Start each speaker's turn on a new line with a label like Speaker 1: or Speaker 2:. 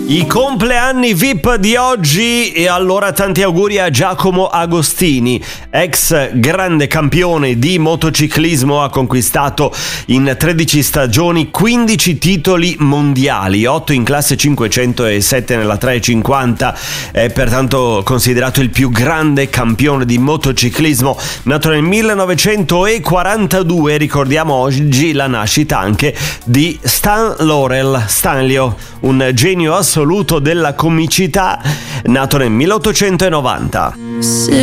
Speaker 1: I compleanni VIP di oggi, e allora tanti auguri a Giacomo Agostini, ex grande campione di motociclismo. Ha conquistato in 13 stagioni 15 titoli mondiali, 8 in classe 500 e 7 nella 350. È pertanto considerato il più grande campione di motociclismo. Nato nel 1942, ricordiamo oggi la nascita anche di Stan Laurel Stanlio, un genio assoluto della comicità, nato nel 1890.